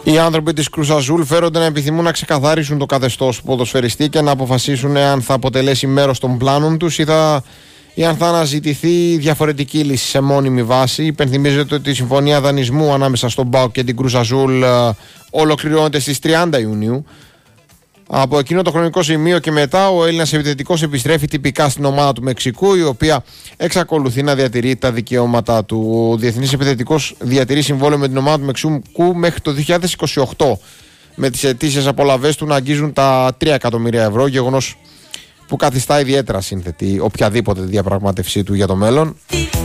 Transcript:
Οι άνθρωποι της Κρούς Αζούλ φέρονται να επιθυμούν να ξεκαθαρίσουν το καθεστώς του ποδοσφαιριστή και να αποφασίσουν αν θα αποτελέσει μέρος των πλάνων τους ή αν θα αναζητηθεί διαφορετική λύση σε μόνιμη βάση. Υπενθυμίζεται ότι η συμφωνία δανεισμού ανάμεσα στον ΠΑΟΚ και την Κρούς Αζούλ ολοκληρώνεται στις 30 Ιουνίου. Από εκείνο το χρονικό σημείο και μετά, ο Έλληνας επιθετικός επιστρέφει τυπικά στην ομάδα του Μεξικού, η οποία εξακολουθεί να διατηρεί τα δικαιώματα του. Ο διεθνής επιθετικός διατηρεί συμβόλαιο με την ομάδα του Μεξικού μέχρι το 2028, με τις αιτήσεις απολαβές του να αγγίζουν τα 3 εκατομμύρια ευρώ, γεγονός που καθιστά ιδιαίτερα σύνθετη οποιαδήποτε διαπραγμάτευσή του για το μέλλον.